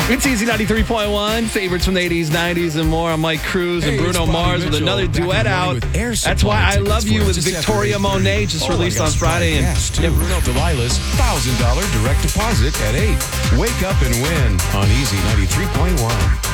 It's Easy 93.1, favorites from the 80s, 90s, and more. I'm Mike Cruz and Bruno Mars with another duet out. That's Why I Love You with Victoria Monet, just released on Friday. And Bruno Delilah's $1,000 direct deposit at 8. Wake up and win on Easy 93.1.